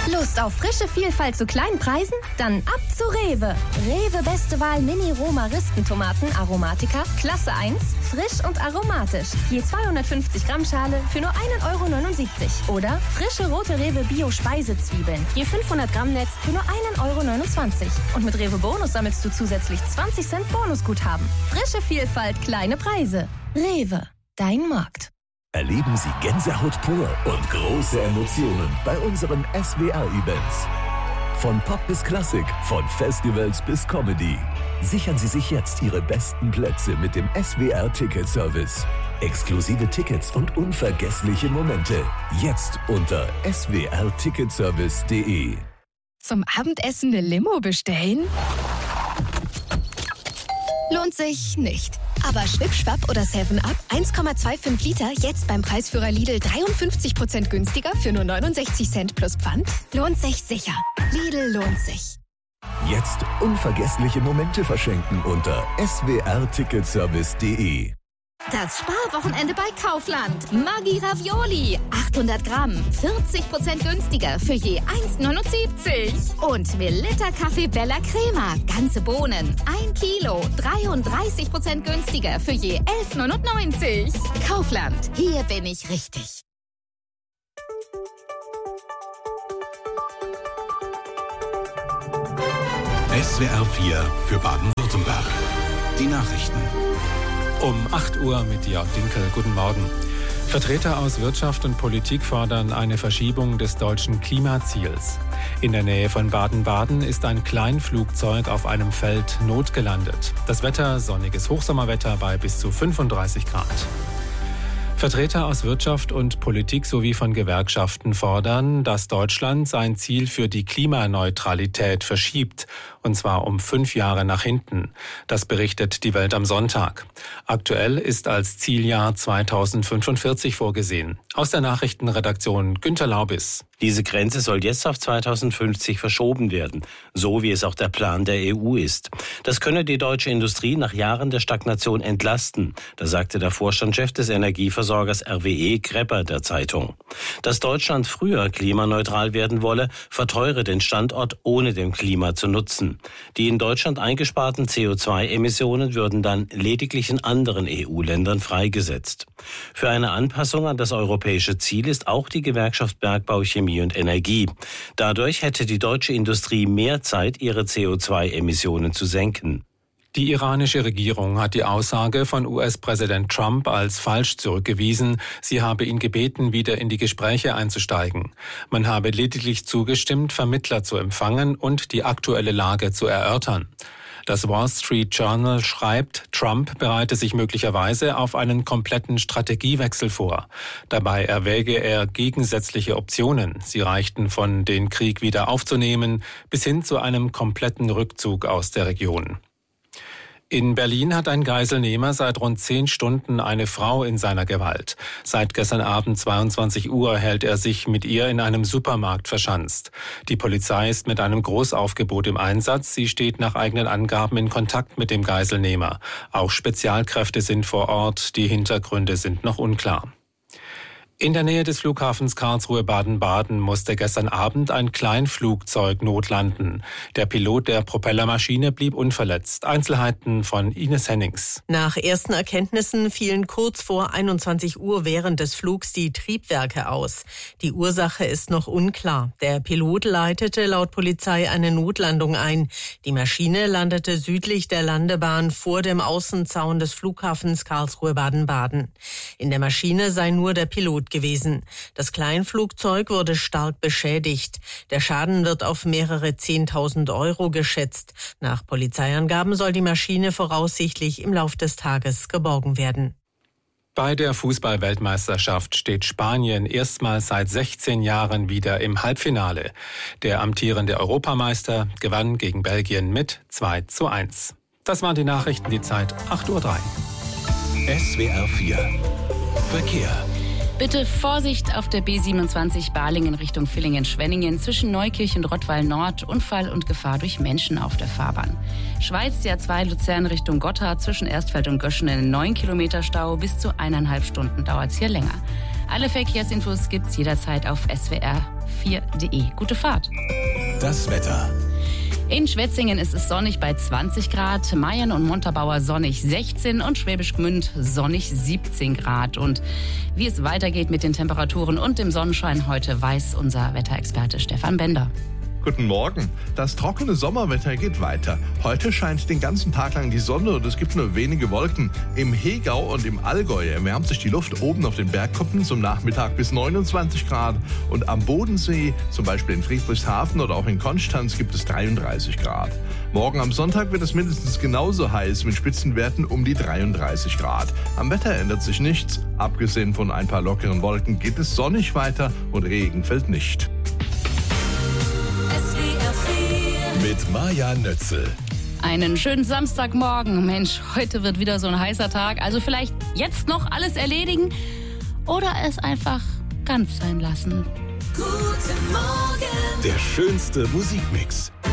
Lust auf frische Vielfalt zu kleinen Preisen? Dann ab zu Rewe. Rewe beste Wahl Mini-Roma-Rispentomaten Aromatica, Klasse 1, frisch und aromatisch. Je 250 Gramm Schale für nur 1,79 €. Oder frische rote Rewe Bio-Speisezwiebeln. Je 500 Gramm Netz für nur 1,29 €. Und mit Rewe Bonus sammelst du zusätzlich 20 Cent Bonusguthaben. Frische Vielfalt, kleine Preise. Rewe, dein Markt. Erleben Sie Gänsehaut pur und große Emotionen bei unseren SWR-Events. Von Pop bis Klassik, von Festivals bis Comedy. Sichern Sie sich jetzt Ihre besten Plätze mit dem SWR-Ticket-Service. Exklusive Tickets und unvergessliche Momente. Jetzt unter swrticketservice.de. Zum Abendessen eine Limo bestellen? Lohnt sich nicht. Aber Schwipschwapp oder 7-Up 1,25 Liter jetzt beim Preisführer Lidl 53% günstiger für nur 69 Cent plus Pfand? Lohnt sich sicher. Lidl lohnt sich. Jetzt unvergessliche Momente verschenken unter swrticketservice.de. Das Sparwochenende bei Kaufland. Maggi Ravioli. 800 Gramm. 40% günstiger für je 1,79 €. Und Melitta Kaffee Bella Crema. Ganze Bohnen. 1 Kilo. 33% günstiger für je 11,99 €. Kaufland. Hier bin ich richtig. SWR 4 für Baden-Württemberg. Die Nachrichten. Um 8 Uhr mit Jörg Dinkel. Guten Morgen. Vertreter aus Wirtschaft und Politik fordern eine Verschiebung des deutschen Klimaziels. In der Nähe von Baden-Baden ist ein Kleinflugzeug auf einem Feld notgelandet. Das Wetter, sonniges Hochsommerwetter bei bis zu 35 Grad. Vertreter aus Wirtschaft und Politik sowie von Gewerkschaften fordern, dass Deutschland sein Ziel für die Klimaneutralität verschiebt, und zwar um 5 Jahre nach hinten. Das berichtet die Welt am Sonntag. Aktuell ist als Zieljahr 2045 vorgesehen. Aus der Nachrichtenredaktion Günter Laubis. Diese Grenze soll jetzt auf 2050 verschoben werden, so wie es auch der Plan der EU ist. Das könne die deutsche Industrie nach Jahren der Stagnation entlasten, das sagte der Vorstandschef des Energieversorgers RWE Grepper der Zeitung. Dass Deutschland früher klimaneutral werden wolle, verteure den Standort, ohne dem Klima zu nutzen. Die in Deutschland eingesparten CO2-Emissionen würden dann lediglich in anderen EU-Ländern freigesetzt. Für eine Anpassung an das europäische Ziel ist auch die Gewerkschaft Bergbau, Chemie und Energie. Dadurch hätte die deutsche Industrie mehr Zeit, ihre CO2-Emissionen zu senken. Die iranische Regierung hat die Aussage von US-Präsident Trump als falsch zurückgewiesen. Sie habe ihn gebeten, wieder in die Gespräche einzusteigen. Man habe lediglich zugestimmt, Vermittler zu empfangen und die aktuelle Lage zu erörtern. Das Wall Street Journal schreibt, Trump bereite sich möglicherweise auf einen kompletten Strategiewechsel vor. Dabei erwäge er gegensätzliche Optionen. Sie reichten von den Krieg wieder aufzunehmen bis hin zu einem kompletten Rückzug aus der Region. In Berlin hat ein Geiselnehmer seit rund 10 Stunden eine Frau in seiner Gewalt. Seit gestern Abend 22 Uhr hält er sich mit ihr in einem Supermarkt verschanzt. Die Polizei ist mit einem Großaufgebot im Einsatz. Sie steht nach eigenen Angaben in Kontakt mit dem Geiselnehmer. Auch Spezialkräfte sind vor Ort. Die Hintergründe sind noch unklar. In der Nähe des Flughafens Karlsruhe-Baden-Baden musste gestern Abend ein Kleinflugzeug notlanden. Der Pilot der Propellermaschine blieb unverletzt. Einzelheiten von Ines Hennings. Nach ersten Erkenntnissen fielen kurz vor 21 Uhr während des Flugs die Triebwerke aus. Die Ursache ist noch unklar. Der Pilot leitete laut Polizei eine Notlandung ein. Die Maschine landete südlich der Landebahn vor dem Außenzaun des Flughafens Karlsruhe-Baden-Baden. In der Maschine sei nur der Pilot gewesen. Das Kleinflugzeug wurde stark beschädigt. Der Schaden wird auf mehrere 10.000 € geschätzt. Nach Polizeiangaben soll die Maschine voraussichtlich im Lauf des Tages geborgen werden. Bei der Fußball-Weltmeisterschaft steht Spanien erstmals seit 16 Jahren wieder im Halbfinale. Der amtierende Europameister gewann gegen Belgien mit 2:1. Das waren die Nachrichten, die Zeit 8:03 Uhr. SWR 4 Verkehr. Bitte Vorsicht auf der B27 Balingen Richtung Villingen-Schwenningen zwischen Neukirch und Rottweil Nord. Unfall und Gefahr durch Menschen auf der Fahrbahn. Schweiz, die A2 Luzern Richtung Gotthard zwischen Erstfeld und Göschenen 9 Kilometer Stau. Bis zu 1,5 Stunden dauert es hier länger. Alle Verkehrsinfos gibt's jederzeit auf SWR swr4.de. Gute Fahrt. Das Wetter. In Schwetzingen ist es sonnig bei 20 Grad, Mayen und Montabaur sonnig 16 und Schwäbisch Gmünd sonnig 17 Grad. Und wie es weitergeht mit den Temperaturen und dem Sonnenschein heute, weiß unser Wetterexperte Stefan Bender. Guten Morgen. Das trockene Sommerwetter geht weiter. Heute scheint den ganzen Tag lang die Sonne und es gibt nur wenige Wolken. Im Hegau und im Allgäu erwärmt sich die Luft oben auf den Bergkuppen zum Nachmittag bis 29 Grad. Und am Bodensee, zum Beispiel in Friedrichshafen oder auch in Konstanz, gibt es 33 Grad. Morgen am Sonntag wird es mindestens genauso heiß mit Spitzenwerten um die 33 Grad. Am Wetter ändert sich nichts. Abgesehen von ein paar lockeren Wolken geht es sonnig weiter und Regen fällt nicht. Mit Maja Nötzel. Einen schönen Samstagmorgen. Mensch, heute wird wieder so ein heißer Tag. Also vielleicht jetzt noch alles erledigen oder es einfach ganz sein lassen. Guten Morgen. Der schönste Musikmix.